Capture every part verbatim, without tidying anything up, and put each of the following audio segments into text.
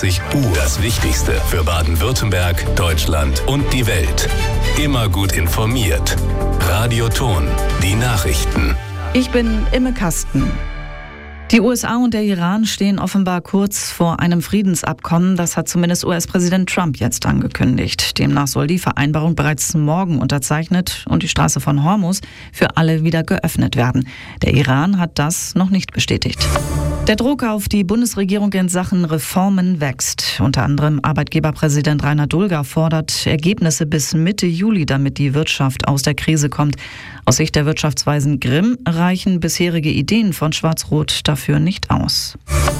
Uhr. Das Wichtigste für Baden-Württemberg, Deutschland und die Welt. Immer gut informiert. Radio Ton, die Nachrichten. Ich bin Imme Kasten. Die U S A und der Iran stehen offenbar kurz vor einem Friedensabkommen. Das hat zumindest U S-Präsident Trump jetzt angekündigt. Demnach soll die Vereinbarung bereits morgen unterzeichnet und die Straße von Hormuz für alle wieder geöffnet werden. Der Iran hat das noch nicht bestätigt. Der Druck auf die Bundesregierung in Sachen Reformen wächst. Unter anderem Arbeitgeberpräsident Rainer Dulger fordert Ergebnisse bis Mitte Juli, damit die Wirtschaft aus der Krise kommt. Aus Sicht der Wirtschaftsweisen Grimm reichen bisherige Ideen von Schwarz-Rot dafür nicht aus.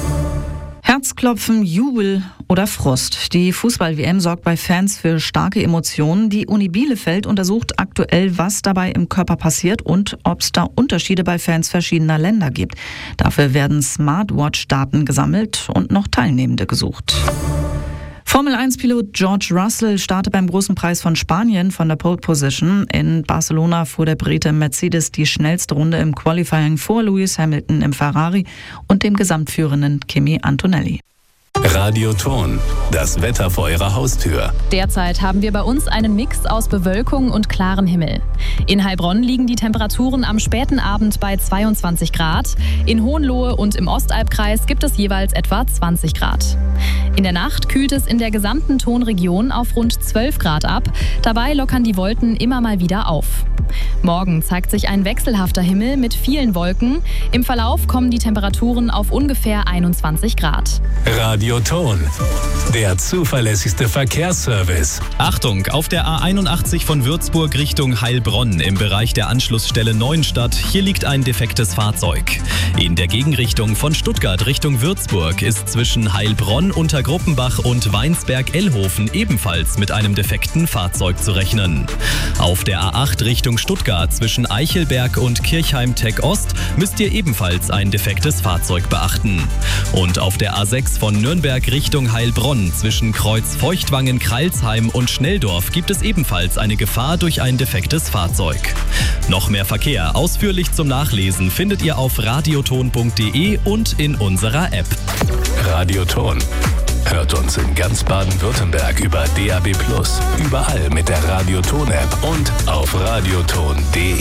Herzklopfen, Jubel oder Frust. Die Fußball-W M sorgt bei Fans für starke Emotionen. Die Uni Bielefeld untersucht aktuell, was dabei im Körper passiert und ob es da Unterschiede bei Fans verschiedener Länder gibt. Dafür werden Smartwatch-Daten gesammelt und noch Teilnehmende gesucht. Formel eins Pilot George Russell startet beim Großen Preis von Spanien von der Pole Position. In Barcelona fuhr der Brite Mercedes die schnellste Runde im Qualifying vor Lewis Hamilton im Ferrari und dem gesamtführenden Kimi Antonelli. Radio Ton, das Wetter vor Ihrer Haustür. Derzeit haben wir bei uns einen Mix aus Bewölkung und klarem Himmel. In Heilbronn liegen die Temperaturen am späten Abend bei zweiundzwanzig Grad. In Hohenlohe und im Ostalbkreis gibt es jeweils etwa zwanzig Grad. In der Nacht kühlt es in der gesamten Tonregion auf rund zwölf Grad ab. Dabei lockern die Wolken immer mal wieder auf. Morgen zeigt sich ein wechselhafter Himmel mit vielen Wolken. Im Verlauf kommen die Temperaturen auf ungefähr einundzwanzig Grad. Radio Ton, der zuverlässigste Verkehrsservice. Achtung, auf der A einundachtzig von Würzburg Richtung Heilbronn im Bereich der Anschlussstelle Neuenstadt. Hier liegt ein defektes Fahrzeug. In der Gegenrichtung von Stuttgart Richtung Würzburg ist zwischen Heilbronn, Untergruppenbach und Weinsberg-Ellhofen ebenfalls mit einem defekten Fahrzeug zu rechnen. Auf der A acht Richtung Stuttgart zwischen Eichelberg und Kirchheim-Tech Ost müsst ihr ebenfalls ein defektes Fahrzeug beachten. Und auf der A sechs von Nürnberg Richtung Heilbronn zwischen Kreuz Feuchtwangen, Kreilsheim und Schnelldorf gibt es ebenfalls eine Gefahr durch ein defektes Fahrzeug. Noch mehr Verkehr ausführlich zum Nachlesen findet ihr auf radioton punkt de und in unserer App. Radio Ton. Hört uns in ganz Baden-Württemberg über D A B plus, überall mit der Radio Ton App und auf radioton punkt de.